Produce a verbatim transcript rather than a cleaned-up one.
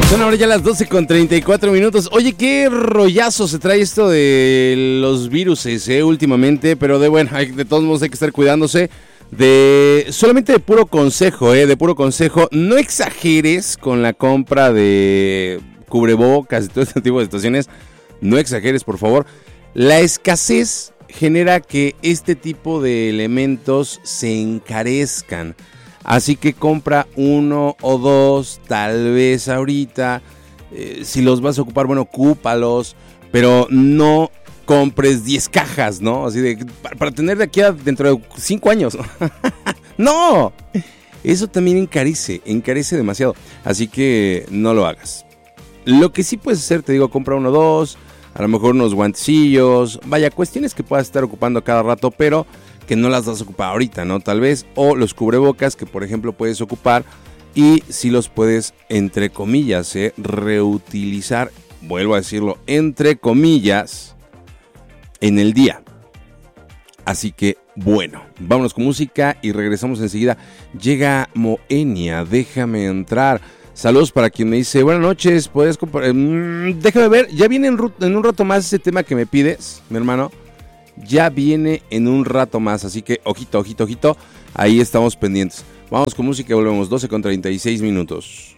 Son ahora ya las doce con treinta y cuatro minutos. Oye, qué rollazo se trae esto de los viruses, eh, últimamente. Pero de bueno, hay, de todos modos hay que estar cuidándose. De solamente de puro consejo, eh, de puro consejo. No exageres con la compra de cubrebocas y todo este tipo de situaciones. No exageres, por favor. La escasez genera que este tipo de elementos se encarezcan. Así que compra uno o dos, tal vez ahorita. Eh, si los vas a ocupar, bueno, ocúpalos. Pero no compres diez cajas, ¿no? Así de, para, para tener de aquí a dentro de cinco años. ¡No! Eso también encarece, encarece demasiado. Así que no lo hagas. Lo que sí puedes hacer, te digo, compra uno o dos. A lo mejor unos guantecillos. Vaya, cuestiones que puedas estar ocupando cada rato, pero que no las vas a ocupar ahorita, ¿no? Tal vez, o los cubrebocas que por ejemplo puedes ocupar y si los puedes, entre comillas, ¿eh? reutilizar, vuelvo a decirlo, entre comillas, en el día. Así que, bueno, vámonos con música y regresamos enseguida. Llega Moenia, déjame entrar. Saludos para quien me dice, buenas noches, puedes comprar, mmm, déjame ver, ya viene en, en un rato más ese tema que me pides, mi hermano. Ya viene en un rato más, así que ojito, ojito, ojito, ahí estamos pendientes. Vamos con música y volvemos, doce con treinta y seis minutos.